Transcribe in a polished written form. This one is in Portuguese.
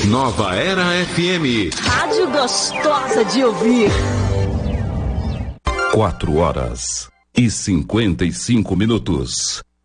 Nova Era FM. Rádio gostosa de ouvir. 4 horas e 55 minutos.